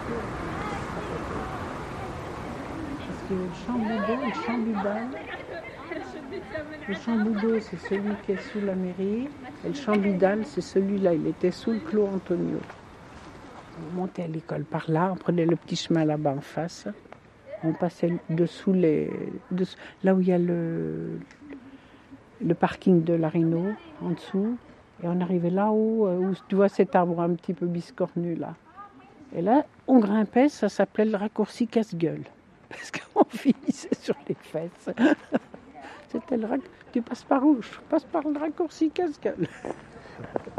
Parce que le Champ-Boudot et le Champ-Budal. Le Champ-Boudot, c'est celui qui est sous la mairie. Et le Champ-Budal, c'est celui-là. Il était sous le Clos Antonio. On montait à l'école par là, on prenait le petit chemin là-bas en face. On passait dessous là où il y a le parking de la Rhino, en dessous. Et on arrivait là-haut, où tu vois cet arbre un petit peu biscornu là. Et là, on grimpait, ça s'appelait le raccourci casse-gueule. Parce qu'on finissait sur les fesses. C'était tu passes par où? Je passe par le raccourci casse-gueule.